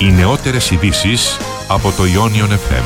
Οι νεότερες ειδήσεις από το Ionion FM.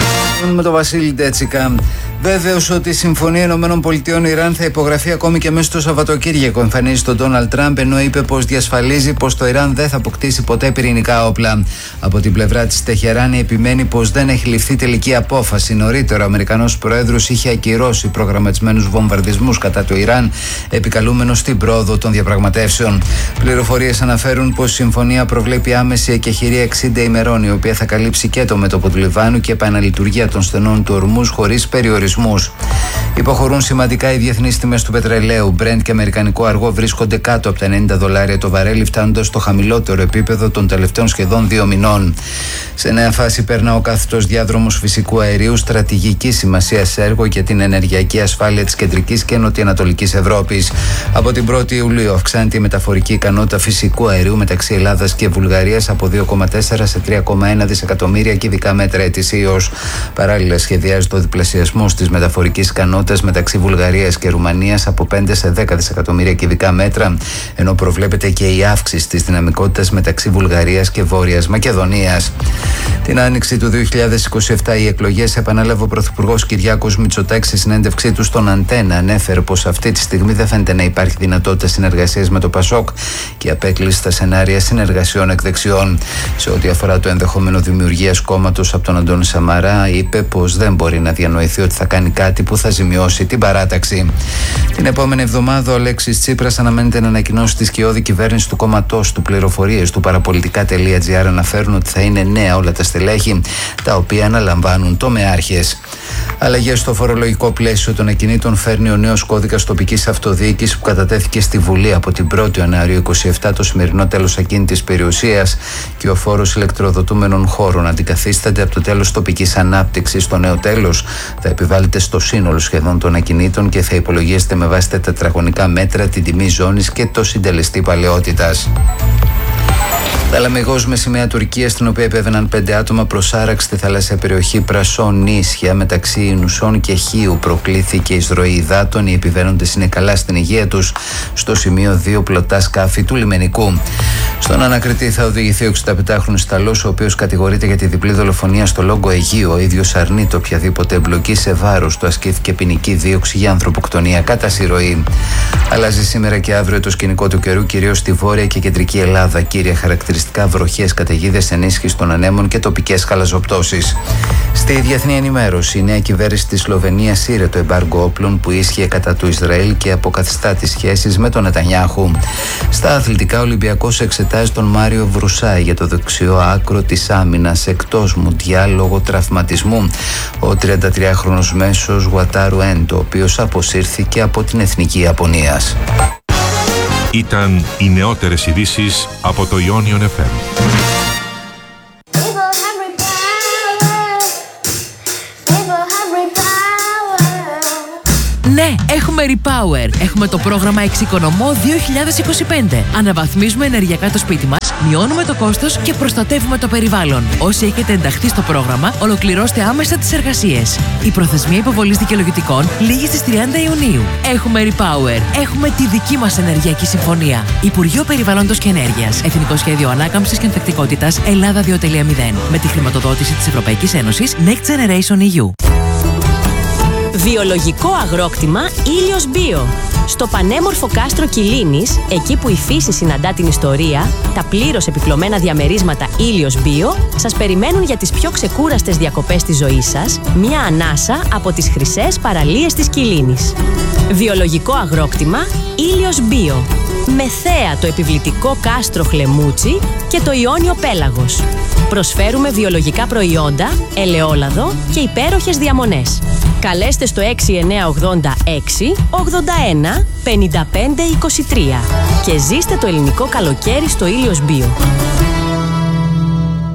Με τον Βασίλη Ντέτσικα. Βέβαιος ότι η Συμφωνία ΗΠΑ-Ιράν θα υπογραφεί ακόμη και μέσα στο Σαββατοκύριακο, εμφανίζει τον Ντόναλντ Τραμπ, ενώ είπε πως διασφαλίζει πως το Ιράν δεν θα αποκτήσει ποτέ πυρηνικά όπλα. Από την πλευρά της Τεχεράνη επιμένει πως δεν έχει ληφθεί τελική απόφαση. Νωρίτερα, ο Αμερικανός Πρόεδρος είχε ακυρώσει προγραμματισμένους βομβαρδισμούς κατά του Ιράν, επικαλούμενος στην πρόοδο των διαπραγματεύσεων. Πληροφορίες αναφέρουν πως η συμφωνία προβλέπει άμεση εκεχηρία 60 ημερών, η οποία θα καλύψει και το μέτωπο του Λιβάνου και επαναλειτουργία των στενών του Ορμούζ χωρίς περιορισμούς. Υποχωρούν σημαντικά οι διεθνείς τιμές του πετρελαίου. Brent και αμερικανικό αργό βρίσκονται κάτω από τα $90 το βαρέλι, φτάνοντας στο χαμηλότερο επίπεδο των τελευταίων σχεδόν 2 μηνών. Σε νέα φάση περνά ο κάθετος διάδρομος φυσικού αερίου, στρατηγική σημασία έργο για την ενεργειακή ασφάλεια της κεντρικής και νοτιοανατολικής Ευρώπης. Από την 1η Ιουλίου αυξάνεται η μεταφορική ικανότητα φυσικού αερίου μεταξύ Ελλάδας και Βουλγαρίας από 2,4 σε 3,1 δισεκατομμύρια κυβικά μέτρα ετησίως. Παράλληλα, σχεδιάζεται ο διπλασιασμός της μεταφορικής ικανότητας μεταξύ Βουλγαρίας και Ρουμανίας από 5 σε 10 δισεκατομμύρια κυβικά μέτρα, ενώ προβλέπεται και η αύξηση της δυναμικότητας μεταξύ Βουλγαρίας και Βόρειας Μακεδονίας. Την άνοιξη του 2027 οι εκλογές, επανέλαβε ο Πρωθυπουργός Κυριάκος Μητσοτάκης σε συνέντευξή του στον Αντένα. Ανέφερε πως αυτή τη στιγμή δεν φαίνεται να υπάρχει δυνατότητα συνεργασίας με το ΠΑΣΟΚ και απέκλεισε τα σενάρια συνεργασιών εκ δεξιών. Σε ό,τι αφορά το ενδεχόμενο δημιουργίας κόμματος από τον Αντώνη Σαμαρά, είπε πως δεν μπορεί να διανοηθεί ότι θα κάνει κάτι που θα ζημιώσει την παράταξη. Την επόμενη εβδομάδα ο Αλέξης Τσίπρας αναμένεται να ανακοινώσει τη σκιώδη κυβέρνηση του κόμματός του. Πληροφορίες του παραπολιτικά.gr αναφέρουν ότι θα είναι νέα όλα τα στελέχη, τα οποία αναλαμβάνουν τομεάρχες. Αλλαγές στο φορολογικό πλαίσιο των ακινήτων φέρνει ο νέος κώδικας τοπικής αυτοδιοίκησης που κατατέθηκε στη Βουλή από την 1η Ιανουαρίου 2027. Το σημερινό τέλος ακίνητης περιουσίας και ο φόρος ηλεκτροδοτούμενων χώρων αντικαθίστανται από το τέλος τοπικής ανάπτυξης. Το νέο τέλος θα επιβάλλεται στο σύνολο σχεδόν των ακινήτων και θα υπολογίζεται με βάση τα τετραγωνικά μέτρα, την τιμή ζώνης και το συντελεστή παλαιότητας. Θαλαμιγός με σημαία Τουρκία, στην οποία επέβαιναν 5 άτομα προς άραξη στη θαλάσσια περιοχή Πρασών νήσια μεταξύ Νουσών και Χίου. Προκλήθηκε εισρωή υδάτων. Οι επιβαίνοντες είναι καλά στην υγεία τους. Στο σημείο 2 πλωτά σκάφη του λιμενικού. Στον ανακριτή θα οδηγηθεί ο 65χρονος Ιταλός, ο οποίος κατηγορείται για τη διπλή δολοφονία στο Λόγκο Αιγαίου. Ο ίδιος αρνείται οποιαδήποτε εμπλοκή, σε βάρος του ασκήθηκε ποινική δίωξη για ανθρωποκτονία κατά συρροή. Αλλάζει σήμερα και αύριο το σκηνικό του καιρού, κυρίως στη βόρεια και κεντρική Ελλάδα. Κύρια χαρακτηριστικά βροχές, καταιγίδες, ενίσχυση των ανέμων και τοπικές χαλαζοπτώσεις. Στη διεθνή ενημέρωση, η νέα κυβέρνηση της Σλοβενίας σύρε το εμπάργκο όπλων που ίσχυε κατά του Ισραήλ και αποκαθιστά τις σχέσεις με τον Νετανιάχου. Στα αθλητικά, ο Ολυμπιακός εξετάζει τον Μάριο Βρουσάη για το δεξιό άκρο της άμυνας εκτός Μουντιάλ λόγω τραυματισμού. Ο 33χρονος μέσος Γουατάρου Έντο, ο οποίος αποσύρθηκε από την Εθνική Ιαπωνίας. Ήταν οι νεότερες ειδήσεις από το Ionion FM. Ναι, έχουμε Repower. Έχουμε το πρόγραμμα Εξοικονομώ 2025. Αναβαθμίζουμε ενεργειακά το σπίτι μας, μειώνουμε το κόστος και προστατεύουμε το περιβάλλον. Όσοι έχετε ενταχθεί στο πρόγραμμα, ολοκληρώστε άμεσα τις εργασίες. Η προθεσμία υποβολής δικαιολογητικών λήγει στις 30 Ιουνίου. Έχουμε Repower. Έχουμε τη δική μας ενεργειακή συμφωνία. Υπουργείο Περιβάλλοντος και Ενέργειας. Εθνικό Σχέδιο Ανάκαμψης και Ανθεκτικότητας Ελλάδα 2.0. Με τη χρηματοδότηση της Ευρωπαϊκής Ένωσης Next Generation EU. Βιολογικό αγρόκτημα Ήλιος Μπίο. Στο πανέμορφο κάστρο Κιλίνης, εκεί που η φύση συναντά την ιστορία, τα πλήρως επιπλωμένα διαμερίσματα Ήλιος Μπίο σας περιμένουν για τις πιο ξεκούραστες διακοπές της ζωής σας, μια ανάσα από τις χρυσές παραλίες της Κιλίνης. Βιολογικό αγρόκτημα Ήλιος Μπίο. Με θέα το επιβλητικό κάστρο Χλεμούτσι και το Ιόνιο Πέλαγος. Προσφέρουμε βιολογικά προϊόντα, ελαιόλαδο και υπέροχες διαμονές. Καλέστε στο 6986 81 55 23 και ζήστε το ελληνικό καλοκαίρι στο Ήλιος Μπίο.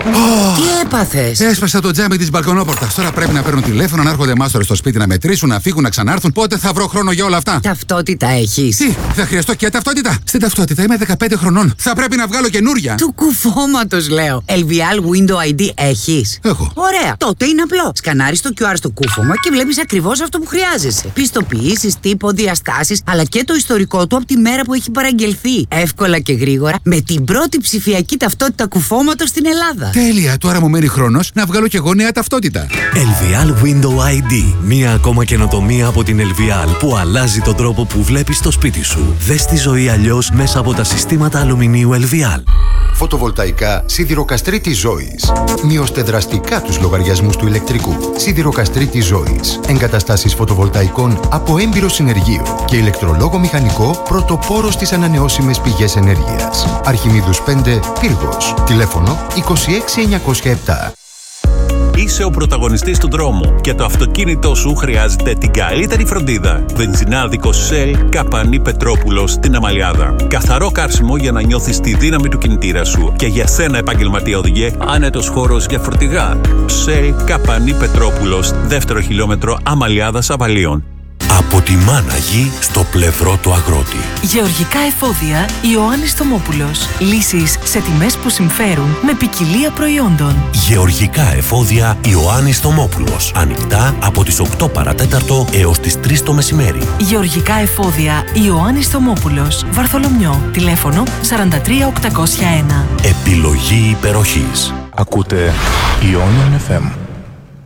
Τι έπαθες? Έσπασα το τζάμι της μπαλκονόπορτας. Τώρα πρέπει να παίρνουν τηλέφωνο, να έρχονται μάστορες στο σπίτι να μετρήσουν, να φύγουν, να ξανάρθουν. Πότε θα βρω χρόνο για όλα αυτά? Ταυτότητα έχεις? Τι, θα χρειαστώ και ταυτότητα? Στην ταυτότητα είμαι 15 χρονών. Θα πρέπει να βγάλω καινούρια. Του κουφώματος λέω. LVL Window ID έχεις? Έχω. Ωραία. Τότε είναι απλό. Σκανάρεις το QR στο κούφωμα και βλέπεις ακριβώς αυτό που χρειάζεσαι. Πιστοποιήσεις, τύπο, διαστάσεις, αλλά και το ιστορικό του από τη μέρα που έχει παραγγελθεί. Εύκολα και γρήγορα, με την πρώτη ψηφιακή ταυτότητα κουφώματος στην Ελλάδα. Τέλεια, τώρα μου μένει χρόνος να βγάλω κι εγώ νέα ταυτότητα. LVL Window ID. Μία ακόμα καινοτομία από την LVL που αλλάζει τον τρόπο που βλέπεις το σπίτι σου. Δες τη ζωή αλλιώς μέσα από τα συστήματα αλουμινίου LVL. Φωτοβολταϊκά Σιδηροκαστρίτη Ζωής. Μειώστε δραστικά τους λογαριασμούς του ηλεκτρικού. Σιδηροκαστρίτη Ζωής. Εγκαταστάσεις φωτοβολταϊκών από έμπειρο συνεργείο και ηλεκτρολόγο μηχανικό πρωτοπόρο στις ανανεώσιμες πηγές ενέργειας. Αρχιμίδους 5, Πύργος. Τηλέφωνο 26907. Είσαι ο πρωταγωνιστής του δρόμου και το αυτοκίνητό σου χρειάζεται την καλύτερη φροντίδα. Βενζινάδικο Shell Καπανή Πετρόπουλος στην Αμαλιάδα. Καθαρό καύσιμο για να νιώθεις τη δύναμη του κινητήρα σου. Και για σένα, επαγγελματία οδηγέ, άνετος χώρος για φορτηγά. Shell Καπανή Πετρόπουλος, 2ο χιλιόμετρο Αμαλιάδας Αβαλίων. Από τη μάνα γη στο πλευρό του αγρότη. Γεωργικά εφόδια Ιωάννης Θωμόπουλος. Λύσεις σε τιμές που συμφέρουν με ποικιλία προϊόντων. Γεωργικά εφόδια Ιωάννης Θωμόπουλος. Ανοιχτά από τις 8 παρατέταρτο έως τις 3 το μεσημέρι. Γεωργικά εφόδια Ιωάννης Θωμόπουλος. Βαρθολομιό. Τηλέφωνο 43801. Επιλογή υπεροχής. Ακούτε Ionian FM.